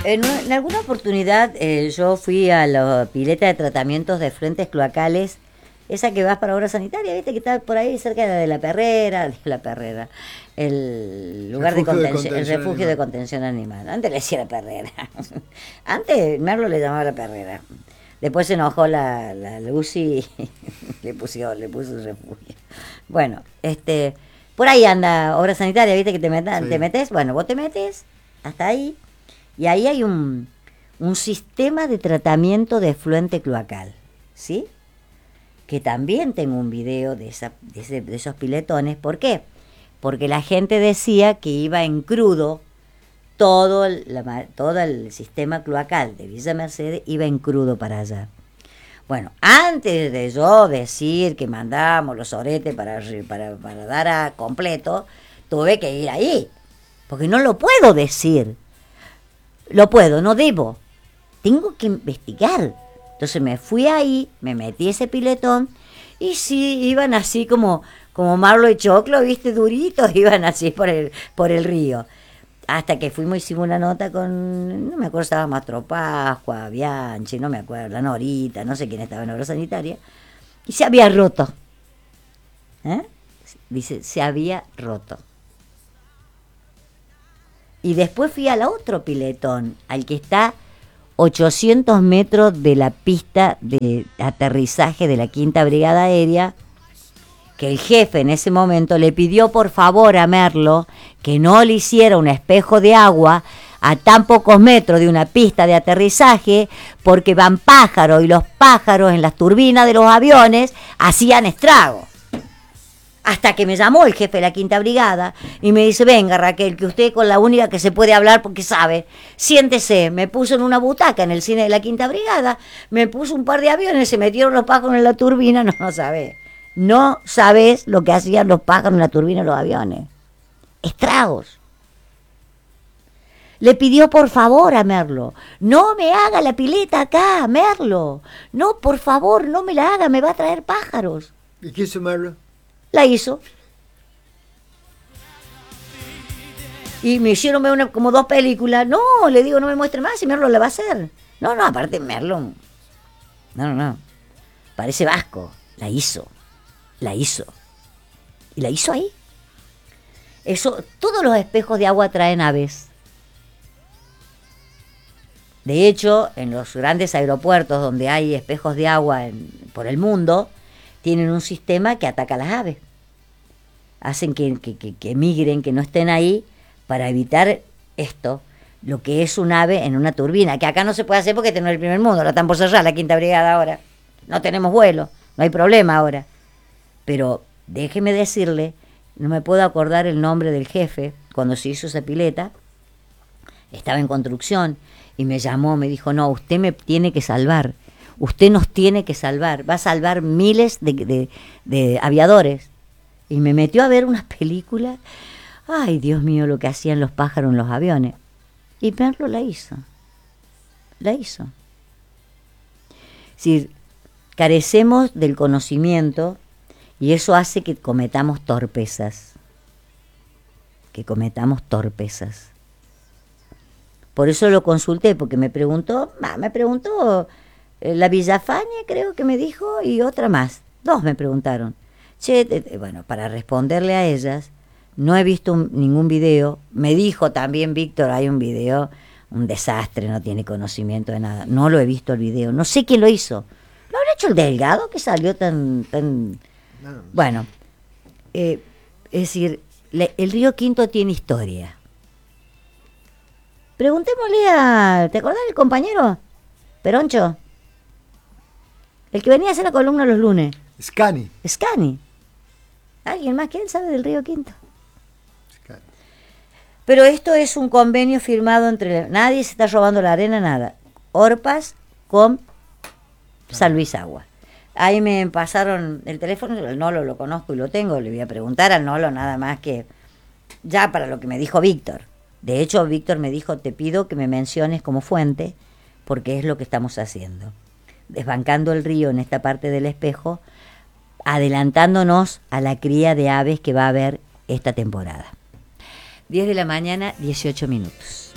En alguna oportunidad yo fui a la pileta de tratamientos de efluentes cloacales, esa que vas para obra sanitaria, viste que está por ahí cerca de la Perrera, el lugar Refugio de de contención, el contención refugio de animal. contención animal. Antes le decía la Perrera. Antes Merlo le llamaba la Perrera. Después se enojó la Lucy y le puso el refugio. Bueno, por ahí anda obra sanitaria, viste que te Sí. metes, bueno, vos te metes hasta ahí y ahí hay un sistema de tratamiento de efluente cloacal, ¿sí? Que también tengo un video de esos piletones. ¿Por qué? Porque la gente decía que iba en crudo, todo el sistema cloacal de Villa Mercedes iba en crudo para allá. Bueno, antes de yo decir que mandamos los oretes para dar a completo, tuve que ir ahí, porque no lo puedo decir. Lo puedo, no debo. Tengo que investigar. Entonces me fui ahí, me metí ese piletón y sí, iban así como Marlo y Choclo, viste, duritos, iban así por el río. Hasta que fuimos, hicimos una nota con, no me acuerdo, estaba Mastro Pascua, Bianchi, no me acuerdo, la Norita, no sé quién estaba en obra sanitaria, y se había roto. ¿Eh? Dice, se había roto. Y después fui al otro piletón, al que está 800 metros de la pista de aterrizaje de la Quinta Brigada Aérea, que el jefe en ese momento le pidió por favor a Merlo que no le hiciera un espejo de agua a tan pocos metros de una pista de aterrizaje, porque van pájaros y los pájaros en las turbinas de los aviones hacían estragos. Hasta que me llamó el jefe de la Quinta Brigada y me dice, venga Raquel, que usted con la única que se puede hablar porque sabe, siéntese. Me puso en una butaca en el cine de la Quinta Brigada, me puso un par de aviones, se metieron los pájaros en la turbina, no sabés. No sabés lo que hacían los pájaros en la turbina de los aviones. Estragos. Le pidió por favor a Merlo, no me haga la pileta acá, Merlo. No, por favor, no me la haga, me va a traer pájaros. ¿Y qué hizo Merlo? La hizo. Y me hicieron ver como 2 películas. No, le digo, no me muestre más, y Merlo la va a hacer. No, aparte Merlo. No. Parece vasco. La hizo. Y la hizo ahí. Eso, todos los espejos de agua traen aves. De hecho, en los grandes aeropuertos donde hay espejos de agua por el mundo, tienen un sistema que ataca a las aves. Hacen que migren, que no estén ahí, para evitar esto, lo que es un ave en una turbina, que acá no se puede hacer porque tenemos el primer mundo, la están por cerrar la Quinta Brigada ahora. No tenemos vuelo, no hay problema ahora. Pero déjeme decirle, no me puedo acordar el nombre del jefe, cuando se hizo esa pileta, estaba en construcción, y me llamó, me dijo, no, usted me tiene que salvar. Usted nos tiene que salvar, va a salvar miles de aviadores. Y me metió a ver unas películas. Ay, Dios mío, lo que hacían los pájaros en los aviones. Y Merlo la hizo. Es decir, carecemos del conocimiento y eso hace que cometamos torpezas. Por eso lo consulté, porque me preguntó la Villafañe, creo que me dijo, y otra más. 2 me preguntaron. Bueno, para responderle a ellas, no he visto ningún video. Me dijo también Víctor, hay un video, un desastre, no tiene conocimiento de nada. No lo he visto el video, no sé quién lo hizo. ¿Lo habrá hecho el Delgado que salió tan... No. Bueno, es decir, el Río Quinto tiene historia. Preguntémosle ¿te acordás del compañero Peroncho? El que venía a hacer la columna los lunes. Scani. ¿Alguien más que él sabe del Río Quinto? Scani. Pero esto es un convenio firmado entre... Nadie se está robando la arena, nada. Orpas con San Luis Agua. Ahí me pasaron el teléfono, el Nolo lo conozco y lo tengo, le voy a preguntar al Nolo nada más que... Ya para lo que me dijo Víctor. De hecho, Víctor me dijo, te pido que me menciones como fuente, porque es lo que estamos haciendo. Desbancando el río en esta parte del espejo, adelantándonos a la cría de aves que va a haber esta temporada. 10 de la mañana, 18 minutos.